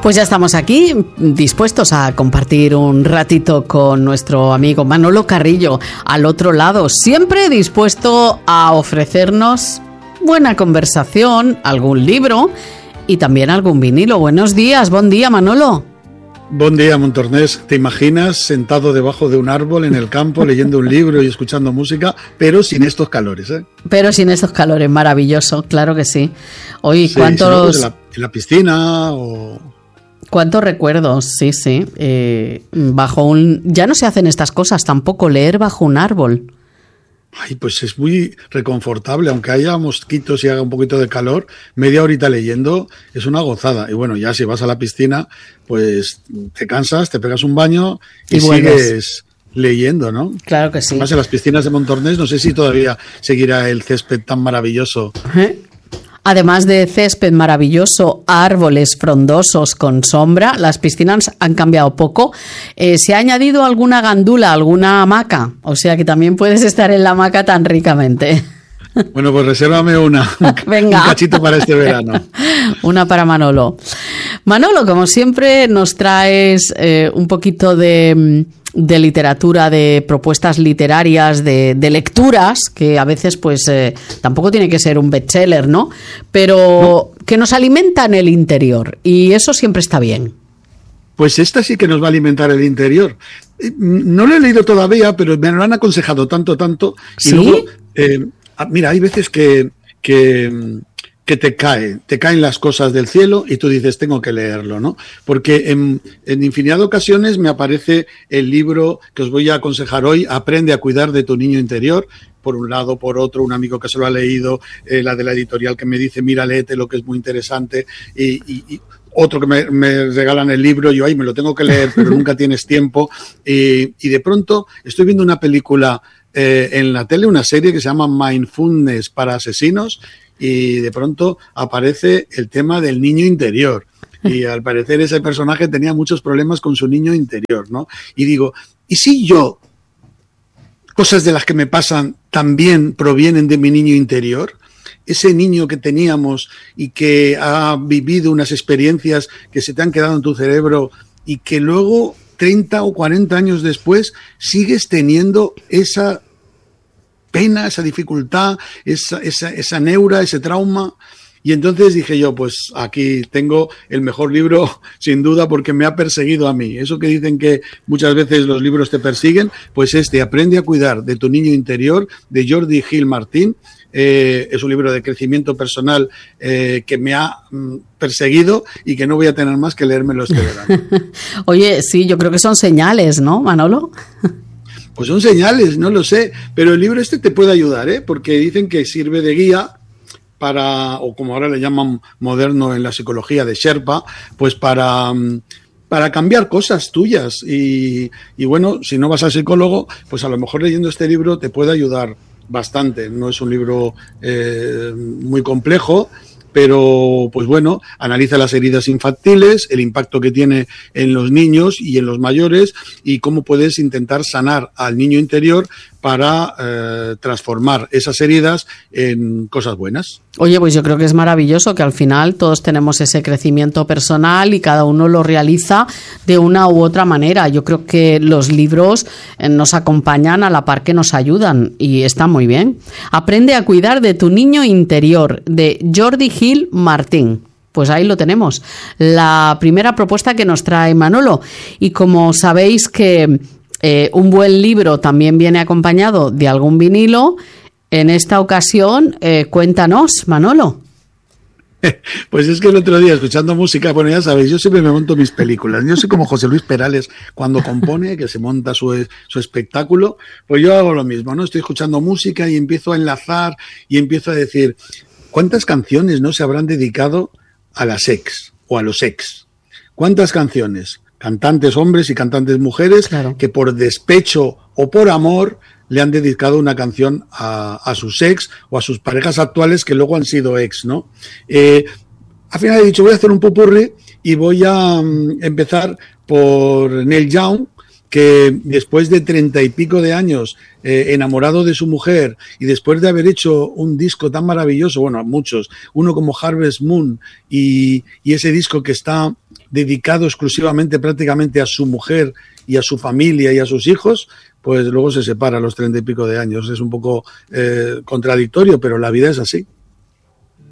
Pues ya estamos aquí, dispuestos a compartir un ratito con nuestro amigo Manolo Carrillo, al otro lado, siempre dispuesto a ofrecernos buena conversación, algún libro y también algún vinilo. Buenos días, buen día, Manolo. Buen día, Montornés. ¿Te imaginas sentado debajo de un árbol en el campo leyendo un libro y escuchando música, pero sin estos calores, ¿eh? Pero sin estos calores, maravilloso, claro que sí. Oye, sí, ¿cuántos... Si no, pues en la piscina o... ¿Cuántos recuerdos? Sí, sí. Bajo un... Ya no se hacen estas cosas, tampoco leer bajo un árbol. Ay, pues es muy reconfortable, aunque haya mosquitos y haga un poquito de calor, media horita leyendo es una gozada. Y bueno, ya si vas a la piscina, pues te cansas, te pegas un baño y sigues leyendo, ¿no? Claro que sí. Además, en las piscinas de Montornés, no sé si todavía seguirá el césped tan maravilloso. Además de césped maravilloso, árboles frondosos con sombra, las piscinas han cambiado poco. Se ha añadido alguna gandula, alguna hamaca, o sea que también puedes estar en la hamaca tan ricamente. Bueno, pues resérvame Venga. un cachito para este verano. Una para Manolo. Manolo, como siempre, nos traes un poquito de literatura, de propuestas literarias, de lecturas, que a veces pues tampoco tiene que ser un bestseller, ¿no? Pero no, que nos alimentan el interior y eso siempre está bien. Pues esta sí que nos va a alimentar el interior. No lo he leído todavía, pero me lo han aconsejado tanto. Y ¿sí? Luego, mira, hay veces que te caen las cosas del cielo y tú dices, tengo que leerlo, ¿no? Porque en infinidad de ocasiones me aparece el libro que os voy a aconsejar hoy, Aprende a cuidar de tu niño interior. Por un lado, por otro, un amigo que se lo ha leído, la de la editorial que me dice, mira, léete lo que es muy interesante, y otro que me regalan el libro, yo, me lo tengo que leer, pero nunca tienes tiempo, y de pronto estoy viendo una película en la tele, una serie que se llama Mindfulness para asesinos, y de pronto aparece el tema del niño interior. Y al parecer ese personaje tenía muchos problemas con su niño interior, ¿no? Y digo, ¿y si cosas de las que me pasan también provienen de mi niño interior? Ese niño que teníamos y que ha vivido unas experiencias que se te han quedado en tu cerebro y que luego, 30 o 40 años después, sigues teniendo esa pena, esa dificultad, esa neura, ese trauma. Y entonces dije yo, pues aquí tengo el mejor libro, sin duda, porque me ha perseguido a mí. Eso que dicen que muchas veces los libros te persiguen, pues Aprende a cuidar de tu niño interior, de Jordi Gil Martín. Es un libro de crecimiento personal que me ha perseguido y que no voy a tener más que leérmelo este verano. Oye, sí, yo creo que son señales, ¿no, Manolo? Pues son señales, no lo sé, pero el libro te puede ayudar, porque dicen que sirve de guía para, o como ahora le llaman moderno en la psicología de Sherpa, pues para cambiar cosas tuyas y bueno, si no vas al psicólogo, pues a lo mejor leyendo este libro te puede ayudar bastante. No es un libro muy complejo, pero pues bueno, analiza las heridas infantiles, el impacto que tiene en los niños y en los mayores y cómo puedes intentar sanar al niño interior para transformar esas heridas en cosas buenas. Oye, pues yo creo que es maravilloso que al final todos tenemos ese crecimiento personal y cada uno lo realiza de una u otra manera. Yo creo que los libros nos acompañan a la par que nos ayudan y está muy bien. Aprende a cuidar de tu niño interior, de Jordi Gil Martín. Pues ahí lo tenemos, la primera propuesta que nos trae Manolo. Y como sabéis que un buen libro también viene acompañado de algún vinilo, en esta ocasión, cuéntanos, Manolo. Pues es que el otro día, escuchando música, bueno, ya sabéis, yo siempre me monto mis películas. Yo soy como José Luis Perales cuando compone, que se monta su espectáculo, pues yo hago lo mismo, ¿no? Estoy escuchando música y empiezo a enlazar y empiezo a decir, ¿cuántas canciones no se habrán dedicado a las ex o a los ex? ¿Cuántas canciones? Cantantes hombres y cantantes mujeres, claro, que por despecho o por amor le han dedicado una canción a sus ex o a sus parejas actuales que luego han sido ex, ¿no? Al final he dicho, voy a hacer un popurrí y voy a empezar por Neil Young, que después de 30 y pico de años enamorado de su mujer y después de haber hecho un disco tan maravilloso, bueno, muchos, uno como Harvest Moon y ese disco que está dedicado exclusivamente prácticamente a su mujer y a su familia y a sus hijos, pues luego se separa a los 30 y pico de años. Es un poco contradictorio, pero la vida es así.